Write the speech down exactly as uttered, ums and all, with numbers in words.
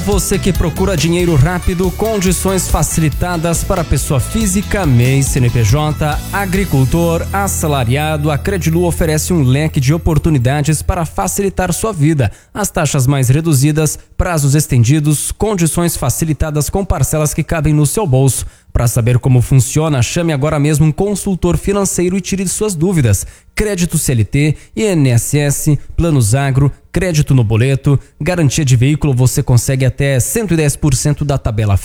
você que procura dinheiro rápido, condições facilitadas para pessoa física, M E I, C N P J, agricultor, assalariado, a Credilu oferece um leque de oportunidades para facilitar sua vida. As taxas mais reduzidas, prazos estendidos, condições facilitadas com parcelas que cabem no seu bolso. Para saber como funciona, chame agora mesmo um consultor financeiro e tire suas dúvidas. Crédito C L T, I N S S, Planos Agro, crédito no boleto, garantia de veículo, você consegue até cento e dez por cento da tabela